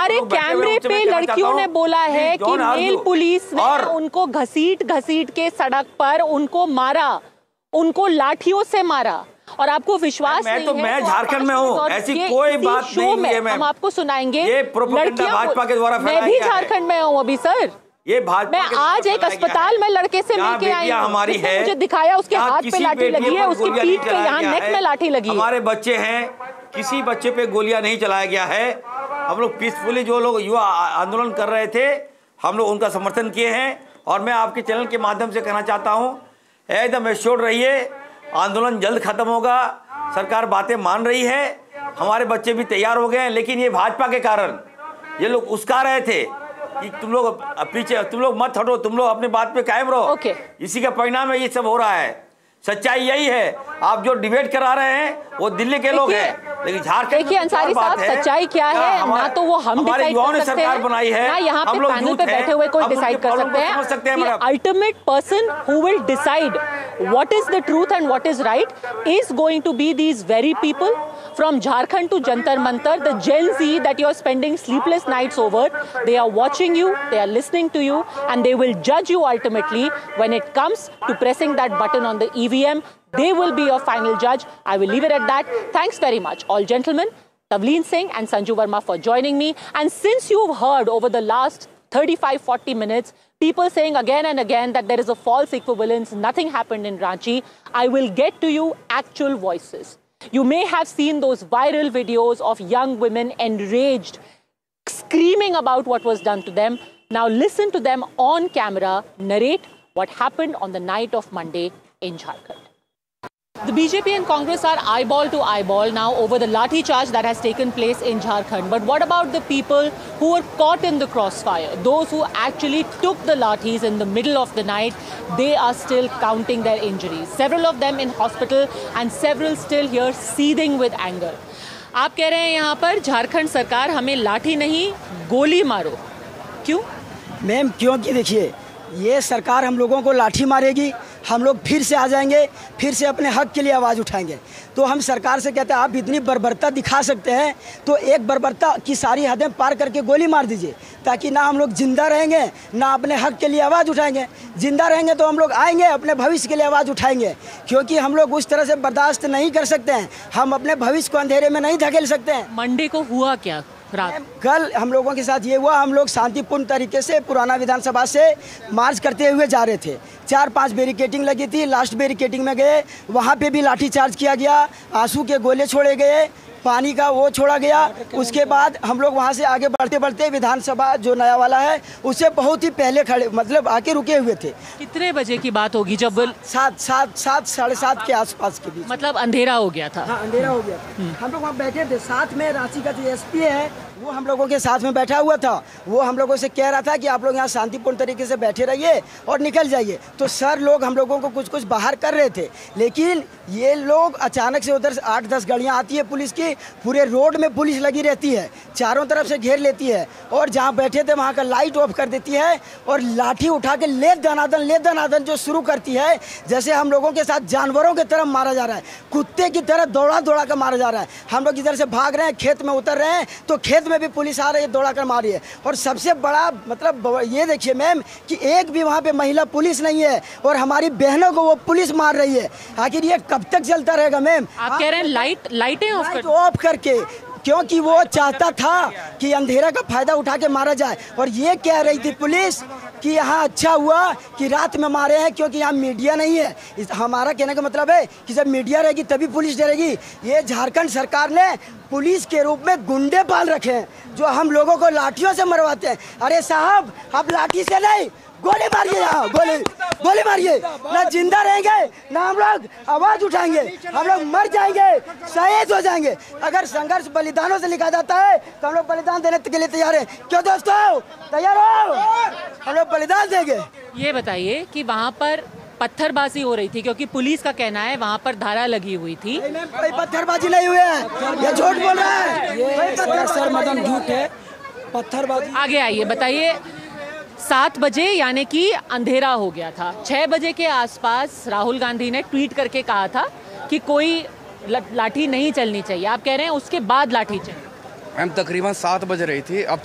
हमारे कैमरे पे लड़कियों ने बोला है कि मेल पुलिस ने उनको घसीट के सड़क पर उनको मारा, उनको लाठियों से मारा, और आपको विश्वास नहीं है? मैं झारखंड में हूँ, ऐसी कोई बात नहीं है। हम आपको सुनाएंगे। ये प्रोपेगेंडा भाजपा के द्वारा फैलाया गया है। मैं भी झारखंड में हूँ अभी सर। ये भाजपा मैं आज एक अस्पताल में लड़के से मिलके आई हूँ, हमारी है, मुझे दिखाया उसके हाथ पे लाठी लगी है, उसकी पीठ पे यहाँ नेक में लाठी लगी है। हमारे बच्चे हैं, किसी बच्चे पे गोलियां नहीं चलाया गया है। हम लोग पीसफुली, जो लोग युवा आंदोलन कर रहे थे, हम लोग उनका समर्थन किए हैं। और मैं आपके चैनल के माध्यम से कहना चाहता हूँ, एकदम एश्योर्ड रहिए, आंदोलन जल्द खत्म होगा। सरकार बातें मान रही है, हमारे बच्चे भी तैयार हो गए हैं। लेकिन ये भाजपा के कारण ये लोग उस्का रहे थे कि तुम लोग पीछे, तुम लोग मत हटो, तुम लोग अपने बात पे कायम रहो। इसी का परिणाम है ये सब हो रहा है। सच्चाई यही है। आप जो डिबेट करा रहे हैं वो दिल्ली के लोग हैं, लेकिन झारखंड देखिए अंसारी साहब, सच्चाई क्या है ना तो वो हम डिसाइड कर सकते हैं, बनाई है, ना यहाँ पे पैनल पे बैठे हुए कोई डिसाइड कर सकते हैं। Ultimate person who will decide what is the truth and what is right is going to be these very people from Jharkhand to Jantar Mantar, the Gen Z that you are spending sleepless nights over. They are watching you, they are listening to you, and they will judge you ultimately when it comes to pressing that button on the EVM. They will be your final judge. I will leave it at that. Thanks very much, all gentlemen, Tavleen Singh and Sanju Verma, for joining me. And since you've heard over the last 35-40 minutes people saying again and again that there is a false equivalence, nothing happened in Ranchi, I will get to you actual voices. You may have seen those viral videos of young women enraged, screaming about what was done to them. Now listen to them on camera narrate what happened on the night of Monday in Jharkhand. The BJP and Congress are eyeball to eyeball now over the lathi charge that has taken place in Jharkhand. But what about the people who were caught in the crossfire? Those who actually took the lathis in the middle of the night, they are still counting their injuries. Several of them in hospital and several still here seething with anger. आप कह रहे हैं यहाँ पर झारखंड सरकार हमें लाठी नहीं गोली मारो, क्यों? मैम क्योंकि देखिए, ये सरकार हम लोगों को लाठी मारेगी, हम लोग फिर से आ जाएंगे, फिर से अपने हक के लिए आवाज़ उठाएंगे। तो हम सरकार से कहते हैं आप इतनी बर्बरता दिखा सकते हैं तो एक बर्बरता की सारी हदें पार करके गोली मार दीजिए, ताकि ना हम लोग जिंदा रहेंगे ना अपने हक के लिए आवाज़ उठाएंगे। जिंदा रहेंगे तो हम लोग आएंगे, अपने भविष्य के लिए आवाज़ उठाएंगे, क्योंकि हम लोग उस तरह से बर्दाश्त नहीं कर सकते हैं। हम अपने भविष्य को अंधेरे में नहीं धकेल सकते हैं। मंडे को हुआ क्या? रात कल हम लोगों के साथ ये हुआ, हम लोग शांतिपूर्ण तरीके से पुराना विधानसभा से मार्च करते हुए जा रहे थे। 4-5 बैरिकेडिंग लगी थी, लास्ट बैरिकेडिंग में गए, वहाँ पे भी लाठी चार्ज किया गया, आंसू के गोले छोड़े गए, पानी का वो छोड़ा गया। उसके बाद हम लोग वहाँ से आगे बढ़ते बढ़ते विधानसभा जो नया वाला है उससे बहुत ही पहले खड़े, मतलब आके रुके हुए थे। कितने बजे की बात होगी? जब 7-7:30 के आसपास के बीच, मतलब अंधेरा हो गया था। हाँ, अंधेरा हो गया था। हम लोग वहाँ बैठे थे, साथ में रांची का जो एसपी है वो हम लोगों के साथ में बैठा हुआ था। वो हम लोगों से कह रहा था कि आप लोग यहाँ शांतिपूर्ण तरीके से बैठे रहिए और निकल जाइए। तो सर लोग हम लोगों को कुछ बाहर कर रहे थे, लेकिन ये लोग अचानक से उधर से 8-10 गाड़ियाँ आती है पुलिस की, पूरे रोड में पुलिस लगी रहती है, चारों तरफ से घेर लेती है, और जहाँ बैठे थे वहाँ का लाइट ऑफ कर देती है और लाठी उठा के ले दनादन जो शुरू करती है, जैसे हम लोगों के साथ जानवरों की तरह मारा जा रहा है, कुत्ते की तरह दौड़ा कर मारा जा रहा है। हम लोग इधर से भाग रहे हैं, खेत में उतर रहे हैं तो खेत में भी पुलिस आ रही है, दौड़ा कर मार रही है। और सबसे बड़ा मतलब ये देखिए मैम कि एक भी वहाँ पे महिला पुलिस नहीं है और हमारी बहनों को वो पुलिस मार रही है। आखिर ये कब तक चलता रहेगा मैम? आप कह रहे हैं लाइटें ऑफ करके, क्योंकि वो चाहता था कि अंधेरा का फायदा उठा के मारा जाए। और ये कह रही थी पुलिस कि यहाँ अच्छा हुआ कि रात में मारे हैं, क्योंकि यहाँ मीडिया नहीं है। हमारा कहने का मतलब है कि जब मीडिया रहेगी तभी पुलिस डरेगी। ये झारखंड सरकार ने पुलिस के रूप में गुंडे पाल रखे हैं जो हम लोगों को लाठियों से मरवाते हैं। अरे साहब, आप लाठी से नहीं, गोली मारिए, यहाँ गोली मारिए, ना जिंदा रहेंगे ना हम लोग आवाज उठाएंगे, हम लोग मर जाएंगे, शहीद हो जाएंगे। अगर संघर्ष बलिदानों से लिखा जाता है तो हम लोग बलिदान देने के लिए तैयार हैं। क्यों दोस्तों, तैयार हो? हम लोग बलिदान देंगे। ये बताइए कि वहाँ पर पत्थरबाजी हो रही थी, क्योंकि पुलिस का कहना है वहाँ पर धारा लगी हुई थी। कोई पत्थरबाजी नहीं हुई है, ये झूठ बोल रहा है, सर मदन झूठ है, पत्थरबाजी। आगे आइए, बताइए। 7 बजे यानी कि अंधेरा हो गया था। 6 बजे के आसपास राहुल गांधी ने ट्वीट करके कहा था कि कोई लाठी नहीं चलनी चाहिए। आप कह रहे हैं उसके बाद लाठी चली? मैम तकरीबन 7 बज रही थी, अब